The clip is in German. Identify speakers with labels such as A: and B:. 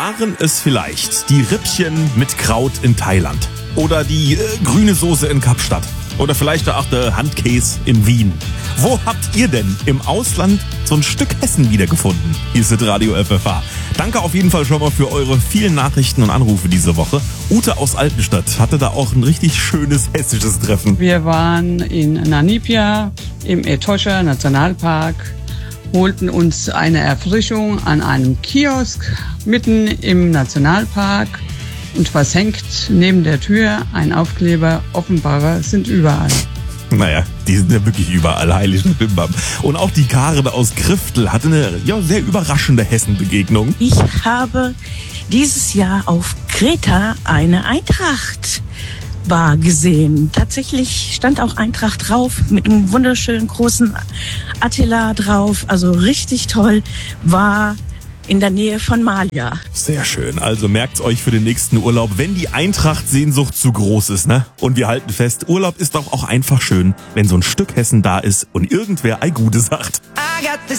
A: Waren es vielleicht die Rippchen mit Kraut in Thailand? Oder die grüne Soße in Kapstadt? Oder vielleicht der Handkäse in Wien? Wo habt ihr denn im Ausland so ein Stück Hessen wiedergefunden? Hier ist Radio FFH. Danke auf jeden Fall schon mal für eure vielen Nachrichten und Anrufe diese Woche. Ute aus Altenstadt hatte da auch ein richtig schönes hessisches Treffen.
B: Wir waren in Nanipia im Etosha Nationalpark, holten uns eine Erfrischung an einem Kiosk mitten im Nationalpark. Und was hängt neben der Tür? Ein Aufkleber, Offenbarer sind überall.
A: Naja, die sind ja wirklich überall, heilig und Bimbam. Und auch die Karen aus Griftel hatte eine sehr überraschende Hessenbegegnung.
C: Ich habe dieses Jahr auf Kreta eine Eintracht-Bar gesehen. Tatsächlich stand auch Eintracht drauf, mit einem wunderschönen großen Attila drauf. Also richtig toll, war in der Nähe von Malia.
A: Sehr schön. Also merkt's euch für den nächsten Urlaub, wenn die Eintracht-Sehnsucht zu groß ist, ne? Und wir halten fest, Urlaub ist doch auch einfach schön, wenn so ein Stück Hessen da ist und irgendwer ei Gute sagt.
D: I got this